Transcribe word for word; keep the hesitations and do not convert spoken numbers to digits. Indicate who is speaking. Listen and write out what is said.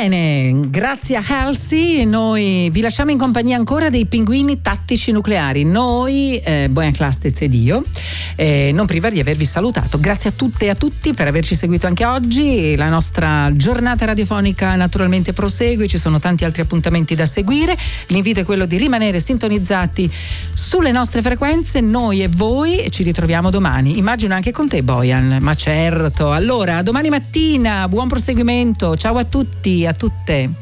Speaker 1: Bene, grazie a Halsey noi vi lasciamo in compagnia ancora dei pinguini tattici nucleari. Noi, eh, Bojan Klastec ed io, eh, non priva di avervi salutato. Grazie a tutte e a tutti per averci seguito anche oggi. La nostra giornata radiofonica naturalmente prosegue, ci sono tanti altri appuntamenti da seguire. L'invito è quello di rimanere sintonizzati sulle nostre frequenze, noi e voi, e ci ritroviamo domani. Immagino anche con te, Bojan. Ma certo. Allora, domani mattina, buon proseguimento. Ciao a tutti, a tutte.